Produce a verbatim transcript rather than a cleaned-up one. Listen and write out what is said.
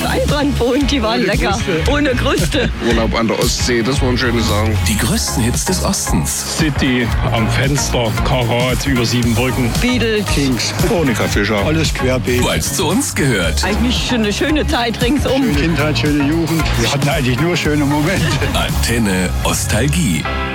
Weinbrand wohnt, die waren Ohne lecker. Kruste. Ohne Kruste. Urlaub an der Ostsee, das waren schöne Sachen. Die größten Hits des Ostens. City am Fenster, Karat über sieben Brücken. Beatles. Kings, Monika Fischer. alles querbeet. Weil es zu uns gehört. Eigentlich schon eine schöne Zeit ringsum. Schöne Kindheit, schöne Jugend. Wir hatten eigentlich nur schöne Momente. Antenne Ostalgie.